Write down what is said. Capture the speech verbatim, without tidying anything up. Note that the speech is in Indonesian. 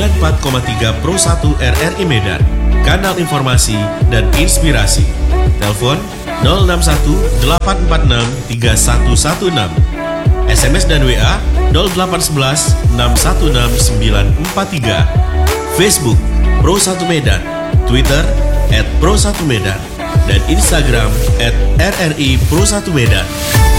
sembilan puluh empat koma tiga Pro satu R R I Medan, kanal informasi dan inspirasi. Telepon nol enam satu delapan empat enam tiga satu satu enam. S M S dan W A nol delapan satu satu enam satu enam sembilan empat tiga. Facebook Pro satu Medan, Twitter at Pro satu Medan, dan Instagram at R R I Pro satu Medan.